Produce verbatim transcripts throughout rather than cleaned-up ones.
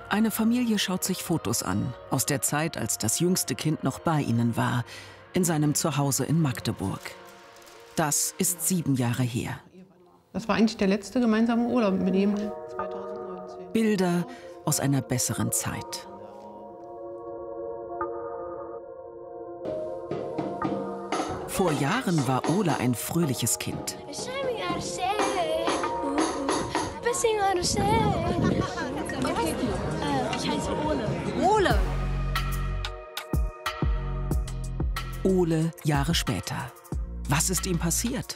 Eine Familie schaut sich Fotos an, aus der Zeit, als das jüngste Kind noch bei ihnen war, in seinem Zuhause in Magdeburg. Das ist sieben Jahre her. Das war eigentlich der letzte gemeinsame Urlaub mit ihm. zweitausendneunzehn. Bilder aus einer besseren Zeit. Vor Jahren war Ole ein fröhliches Kind. Ich heiße Ole. Ole! Ole Jahre später. Was ist ihm passiert?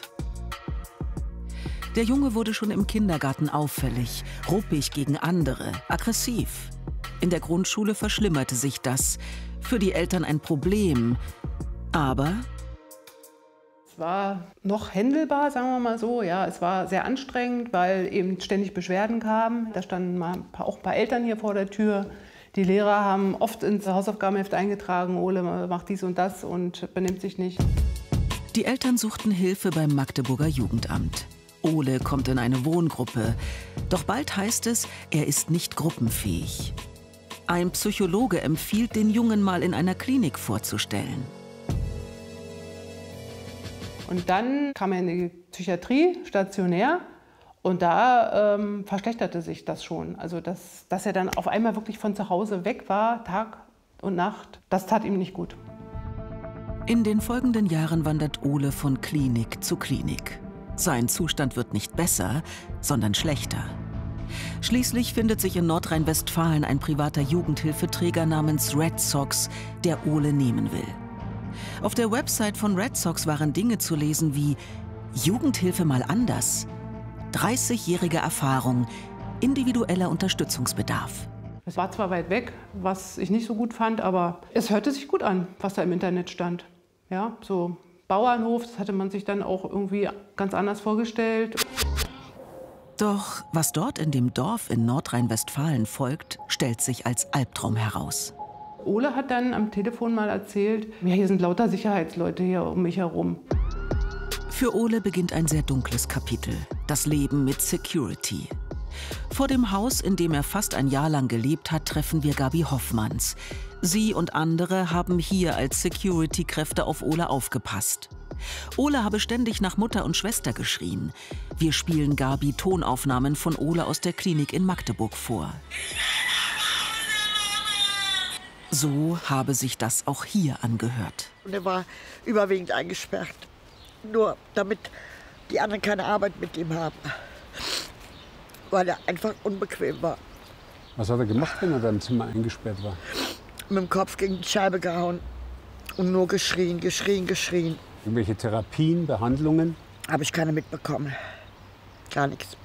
Der Junge wurde schon im Kindergarten auffällig, ruppig gegen andere, aggressiv. In der Grundschule verschlimmerte sich das. Für die Eltern ein Problem. Aber es war noch händelbar, sagen wir mal so. Ja, es war sehr anstrengend, weil eben ständig Beschwerden kamen. Da standen mal ein paar, auch ein paar Eltern hier vor der Tür. Die Lehrer haben oft ins Hausaufgabenheft eingetragen, Ole macht dies und das und benimmt sich nicht. Die Eltern suchten Hilfe beim Magdeburger Jugendamt. Ole kommt in eine Wohngruppe. Doch bald heißt es, er ist nicht gruppenfähig. Ein Psychologe empfiehlt, den Jungen mal in einer Klinik vorzustellen. Und dann kam er in die Psychiatrie, stationär. Und da ähm, verschlechterte sich das schon. Also, dass, dass er dann auf einmal wirklich von zu Hause weg war, Tag und Nacht, das tat ihm nicht gut. In den folgenden Jahren wandert Ole von Klinik zu Klinik. Sein Zustand wird nicht besser, sondern schlechter. Schließlich findet sich in Nordrhein-Westfalen ein privater Jugendhilfeträger namens Red Sox, der Ole nehmen will. Auf der Website von Red Sox waren Dinge zu lesen wie Jugendhilfe mal anders, dreißigjährige Erfahrung, individueller Unterstützungsbedarf. Es war zwar weit weg, was ich nicht so gut fand, aber es hörte sich gut an, was da im Internet stand. Ja, so Bauernhof, das hatte man sich dann auch irgendwie ganz anders vorgestellt. Doch was dort in dem Dorf in Nordrhein-Westfalen folgt, stellt sich als Albtraum heraus. Ole hat dann am Telefon mal erzählt, ja, hier sind lauter Sicherheitsleute hier um mich herum. Für Ole beginnt ein sehr dunkles Kapitel, das Leben mit Security. Vor dem Haus, in dem er fast ein Jahr lang gelebt hat, treffen wir Gabi Hoffmanns. Sie und andere haben hier als Security-Kräfte auf Ole aufgepasst. Ole habe ständig nach Mutter und Schwester geschrien. Wir spielen Gabi Tonaufnahmen von Ole aus der Klinik in Magdeburg vor. So habe sich das auch hier angehört. Und er war überwiegend eingesperrt, nur damit die anderen keine Arbeit mit ihm haben, weil er einfach unbequem war. Was hat er gemacht, wenn er da im Zimmer eingesperrt war? Mit dem Kopf gegen die Scheibe gehauen und nur geschrien, geschrien, geschrien. Irgendwelche Therapien, Behandlungen? Habe ich keine mitbekommen. Gar nichts.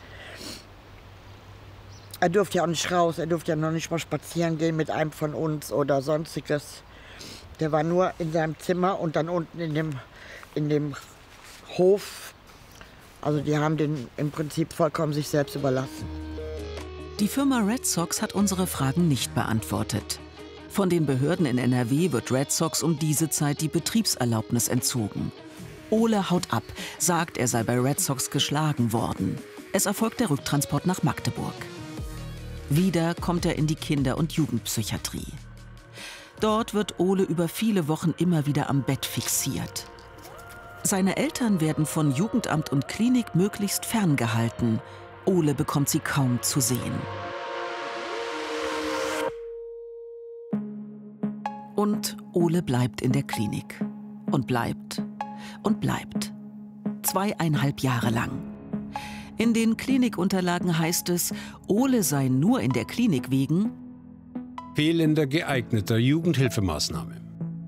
Er durfte ja auch nicht raus, er durfte ja noch nicht mal spazieren gehen mit einem von uns oder sonstiges. Der war nur in seinem Zimmer und dann unten in dem, in dem Hof. Also die haben den im Prinzip vollkommen sich selbst überlassen. Die Firma Red Sox hat unsere Fragen nicht beantwortet. Von den Behörden in N R W wird Red Sox um diese Zeit die Betriebserlaubnis entzogen. Ole haut ab, sagt, er sei bei Red Sox geschlagen worden. Es erfolgt der Rücktransport nach Magdeburg. Wieder kommt er in die Kinder- und Jugendpsychiatrie. Dort wird Ole über viele Wochen immer wieder am Bett fixiert. Seine Eltern werden von Jugendamt und Klinik möglichst ferngehalten. Ole bekommt sie kaum zu sehen. Und Ole bleibt in der Klinik. Und bleibt und bleibt. Zweieinhalb Jahre lang. In den Klinikunterlagen heißt es, Ole sei nur in der Klinik wegen fehlender geeigneter Jugendhilfemaßnahme.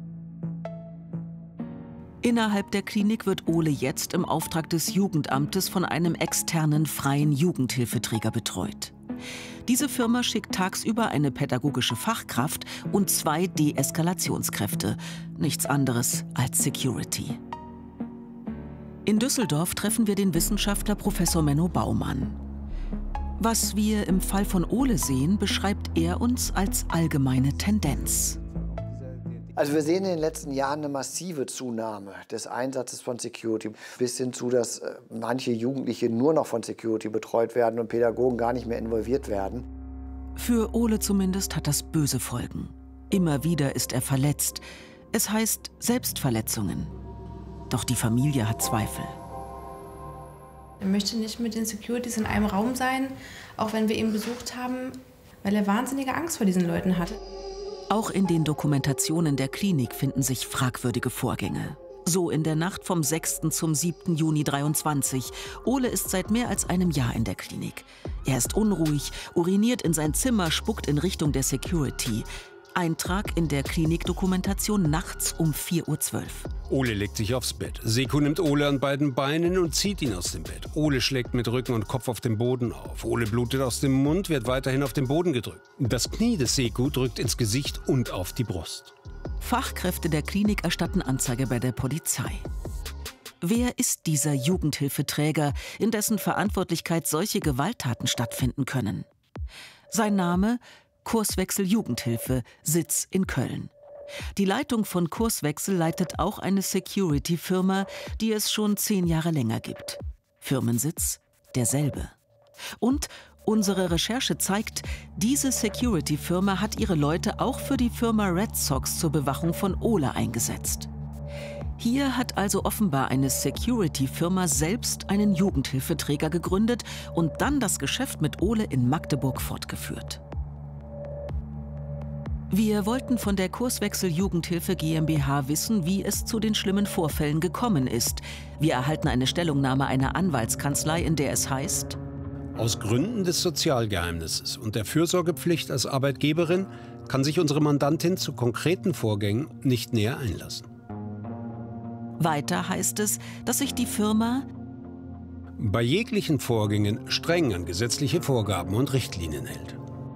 Innerhalb der Klinik wird Ole jetzt im Auftrag des Jugendamtes von einem externen freien Jugendhilfeträger betreut. Diese Firma schickt tagsüber eine pädagogische Fachkraft und zwei Deeskalationskräfte. Nichts anderes als Security. In Düsseldorf treffen wir den Wissenschaftler Professor Menno Baumann. Was wir im Fall von Ole sehen, beschreibt er uns als allgemeine Tendenz. Also wir sehen in den letzten Jahren eine massive Zunahme des Einsatzes von Security, bis hin zu, dass manche Jugendliche nur noch von Security betreut werden und Pädagogen gar nicht mehr involviert werden. Für Ole zumindest hat das böse Folgen. Immer wieder ist er verletzt. Es heißt Selbstverletzungen. Doch die Familie hat Zweifel. Er möchte nicht mit den Securities in einem Raum sein, auch wenn wir ihn besucht haben, weil er wahnsinnige Angst vor diesen Leuten hatte. Auch in den Dokumentationen der Klinik finden sich fragwürdige Vorgänge. So in der Nacht vom sechsten zum siebten Juni dreiundzwanzig. Ole ist seit mehr als einem Jahr in der Klinik. Er ist unruhig, uriniert in sein Zimmer, spuckt in Richtung der Security. Eintrag in der Klinikdokumentation nachts um vier Uhr zwölf. Ole legt sich aufs Bett. Seko nimmt Ole an beiden Beinen und zieht ihn aus dem Bett. Ole schlägt mit Rücken und Kopf auf den Boden auf. Ole blutet aus dem Mund, wird weiterhin auf den Boden gedrückt. Das Knie des Seko drückt ins Gesicht und auf die Brust. Fachkräfte der Klinik erstatten Anzeige bei der Polizei. Wer ist dieser Jugendhilfeträger, in dessen Verantwortlichkeit solche Gewalttaten stattfinden können? Sein Name: Kurswechsel Jugendhilfe, Sitz in Köln. Die Leitung von Kurswechsel leitet auch eine Security-Firma, die es schon zehn Jahre länger gibt. Firmensitz derselbe. Und unsere Recherche zeigt, diese Security-Firma hat ihre Leute auch für die Firma Red Sox zur Bewachung von Ole eingesetzt. Hier hat also offenbar eine Security-Firma selbst einen Jugendhilfeträger gegründet und dann das Geschäft mit Ole in Magdeburg fortgeführt. Wir wollten von der Kurswechsel Jugendhilfe GmbH wissen, wie es zu den schlimmen Vorfällen gekommen ist. Wir erhalten eine Stellungnahme einer Anwaltskanzlei, in der es heißt: Aus Gründen des Sozialgeheimnisses und der Fürsorgepflicht als Arbeitgeberin kann sich unsere Mandantin zu konkreten Vorgängen nicht näher einlassen. Weiter heißt es, dass sich die Firma bei jeglichen Vorgängen streng an gesetzliche Vorgaben und Richtlinien hält.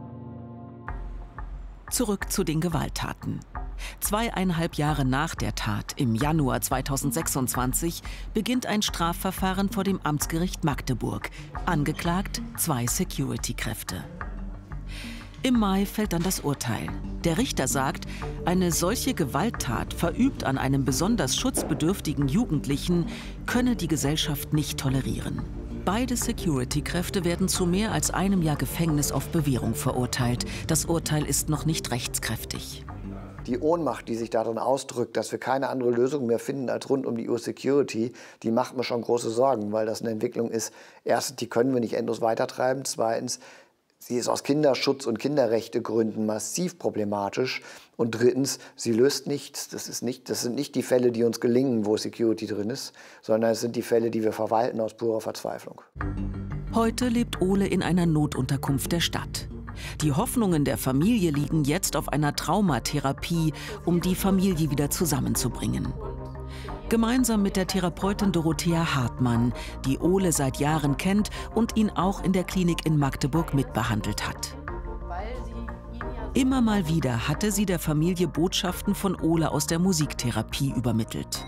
Zurück zu den Gewalttaten. Zweieinhalb Jahre nach der Tat, im Januar zweitausendsechsundzwanzig, beginnt ein Strafverfahren vor dem Amtsgericht Magdeburg. Angeklagt zwei Security-Kräfte. Im Mai fällt dann das Urteil. Der Richter sagt, eine solche Gewalttat, verübt an einem besonders schutzbedürftigen Jugendlichen, könne die Gesellschaft nicht tolerieren. Beide Security-Kräfte werden zu mehr als einem Jahr Gefängnis auf Bewährung verurteilt. Das Urteil ist noch nicht rechtskräftig. Die Ohnmacht, die sich darin ausdrückt, dass wir keine andere Lösung mehr finden als rund um die Uhr Security, die macht mir schon große Sorgen, weil das eine Entwicklung ist. Erstens, die können wir nicht endlos weitertreiben. Zweitens, sie ist aus Kinderschutz- und Kinderrechtegründen massiv problematisch. Und drittens, sie löst nichts. Das ist nicht, das sind nicht die Fälle, die uns gelingen, wo Security drin ist, sondern es sind die Fälle, die wir verwalten aus purer Verzweiflung. Heute lebt Ole in einer Notunterkunft der Stadt. Die Hoffnungen der Familie liegen jetzt auf einer Traumatherapie, um die Familie wieder zusammenzubringen. Gemeinsam mit der Therapeutin Dorothea Hartmann, die Ole seit Jahren kennt und ihn auch in der Klinik in Magdeburg mitbehandelt hat. Immer mal wieder hatte sie der Familie Botschaften von Ole aus der Musiktherapie übermittelt.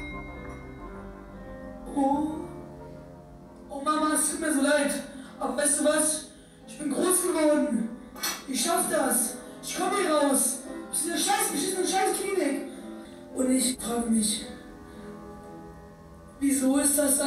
Oh, oh Mama, es tut mir so leid, aber weißt du was? Ich bin groß geworden. Ich schaff das. Ich komme hier raus. Aus dieser scheiß beschissenen Scheißklinik. Und ich frage mich, wieso ist das